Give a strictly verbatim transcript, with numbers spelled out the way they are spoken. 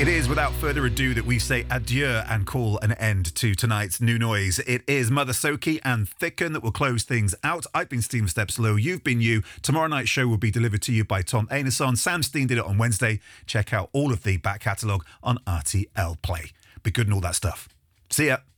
It is without further ado that we say adieu and call an end to tonight's New Noise. It is Mother Soki and Thicken that will close things out. I've been Steven Steps Low. You've been you. Tomorrow night's show will be delivered to you by Tom Ainason. Sam Steen did it on Wednesday. Check out all of the back catalogue on R T L Play. Be good and all that stuff. See ya.